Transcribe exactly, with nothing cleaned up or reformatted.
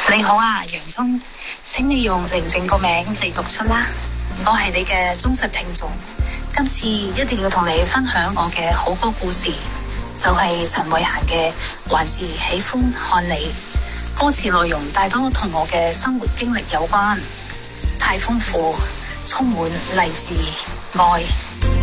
你好啊，洋蔥，請你用寧靜個名嚟讀出啦。我係你嘅忠實聽眾，今次一定要同你分享我嘅好歌故事，就係陳慧嫻嘅《還是喜歡看你》。歌詞內容大多同我嘅生活經歷有關，太豐富，充滿勵志愛。